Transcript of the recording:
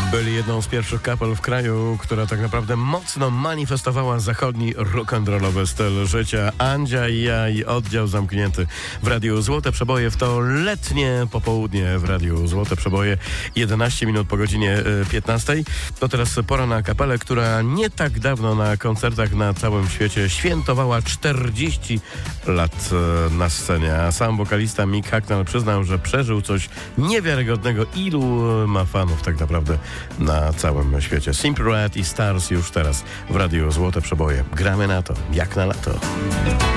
Byli jedną z pierwszych kapel w kraju, która tak naprawdę mocno manifestowała zachodni rock'n'rollowy styl życia. Andzia i ja i oddział zamknięty w Radiu Złote Przeboje w to letnie popołudnie w Radiu Złote Przeboje 11 minut po godzinie 15. To teraz pora na kapelę, która nie tak dawno na koncertach na całym świecie świętowała 40 lat na scenie. A sam wokalista Mick Hucknall przyznał, że przeżył coś niewiarygodnego. Ilu ma fanów tak naprawdę na całym świecie. Simply Red i Stars już teraz w Radiu Złote Przeboje. Gramy na to, jak na lato.